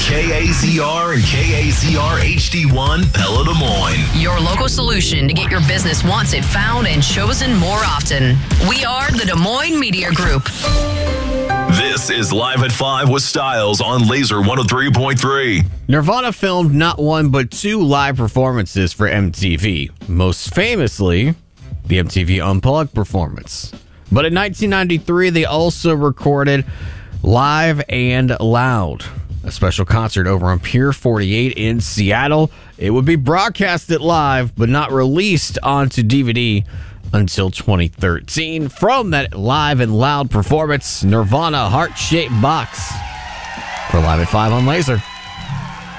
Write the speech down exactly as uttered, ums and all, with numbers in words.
K A Z R and K A Z R H D one, Pella, Des Moines. Your local solution to get your business wanted, found, and chosen more often. We are the Des Moines Media Group. This is Live at five with Styles on Laser one oh three point three. Nirvana filmed not one but two live performances for M T V. Most famously, the M T V Unplugged performance. But in nineteen ninety-three, they also recorded Live and Loud, a special concert over on Pier forty-eight in Seattle. It would be broadcasted live, but not released onto D V D until twenty thirteen. From that Live and Loud performance, Nirvana Heart-Shaped Box for Live at five on Laser.